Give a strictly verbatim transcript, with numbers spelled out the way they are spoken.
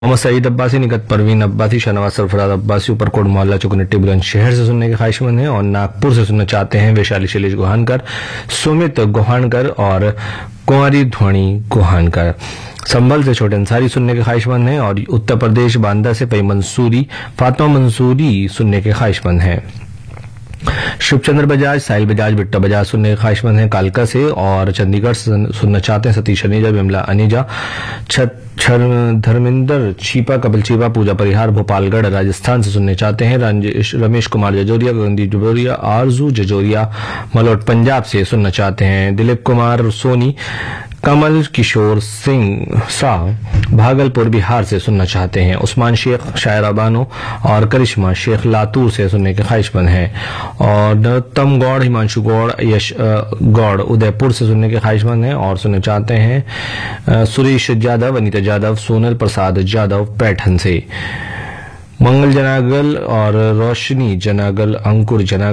मोहम्मद सईद अब्बासी, निकत परवीन अब्बासी, शहनवाज सरफराज अब्बासी, उपरकोट मोहल्ला चौकनेटी बुलंदशहर से सुनने के ख्वाहिशमंद हैं और नागपुर से सुनना चाहते हैं वैशाली शैलेश गुहानकर, सुमित गुहानकर और कुंवारी ध्वनि गुहानकर। संभल से छोटे अंसारी सुनने के ख्वाहिशमंद हैं और उत्तर प्रदेश बांदा से पई मंसूरी, फातिमा मंसूरी सुनने के ख्वाहिशमंद हैं। शिवचंद्र बजाज, साहिल बजाज, बिट्टा बजाज सुनने के ख्वाहिशमंद हैं कालका से और चंडीगढ़ से सुनना चाहते हैं सतीश अनेजा, विमला अनेजा, धर्मेंद्र छीपा, कपिल छीपा, पूजा परिहार भोपालगढ़ राजस्थान से सुनने चाहते हैं। रमेश कुमार जजोरिया, गगनदीप जजोरिया, आरजू जजोरिया मलोट पंजाब से सुनना चाहते हैं। दिलीप कुमार सोनी, कमल किशोर सिंह शाह भागलपुर बिहार से सुनना चाहते हैं। उस्मान शेख, शायरा बानो और करिश्मा शेख लातूर से सुनने के ख्वाहिशमंद हैं और नरोत्तम गौड़, हिमांशु गौड़, यश गौड़ उदयपुर से सुनने के ख्वाहिशमंद हैं और सुनना चाहते हैं सुरेश यादव, अनीता यादव, सोनल प्रसाद यादव पैठन से। मंगल जनागल और रोशनी जनागल, अंकुर जनागल